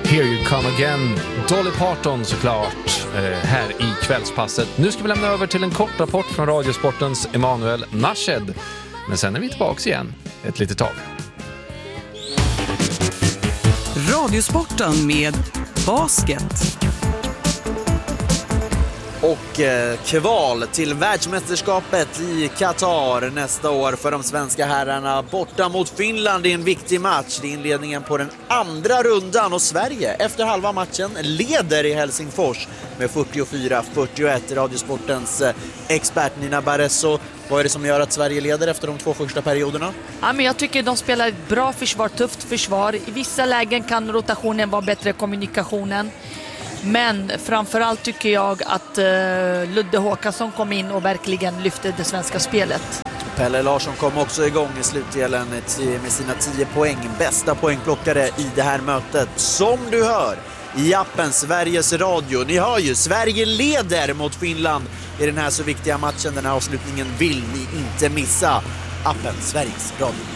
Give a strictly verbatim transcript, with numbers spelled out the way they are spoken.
Here you come again, Dolly Parton såklart, eh, här i kvällspasset. Nu ska vi lämna över till en kort rapport från Radiosportens Emanuel Nashed. Men sen är vi tillbaka igen ett litet tag. Radiosporten med basket. Och eh, kval till världsmästerskapet i Qatar nästa år för de svenska herrarna borta mot Finland i en viktig match. Det är inledningen på den andra rundan och Sverige efter halva matchen leder i Helsingfors med fyrtiofyra fyrtioett. Radiosportens eh, expert Nina Barresso, vad är det som gör att Sverige leder efter de två första perioderna? Ja, men jag tycker de spelar ett bra försvar, tufft försvar. I vissa lägen kan rotationen vara bättre, kommunikationen. Men framförallt tycker jag att uh, Ludde Håkansson kom in och verkligen lyfte det svenska spelet. Pelle Larsson kom också igång i slutdelen med sina tio poäng. Bästa poängplockare i det här mötet. Som du hör i appen Sveriges Radio. Ni hör ju, Sverige leder mot Finland i den här så viktiga matchen. Den här avslutningen vill ni inte missa. Appen Sveriges Radio.